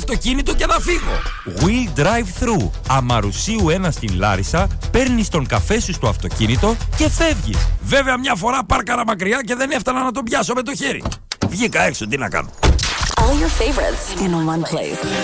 αυτοκίνητο και να φύγω. Will Drive Thru. Αμαρουσίου 1 στην Λάρισα, παίρνεις τον καφέ σου στο αυτοκίνητο και φεύγεις. Βέβαια μια φορά πάρκαρα μακριά και δεν έφτανα να τον πιάσω με το χέρι. Βγήκα έξω, τι να κάνω. All your favorites in one place.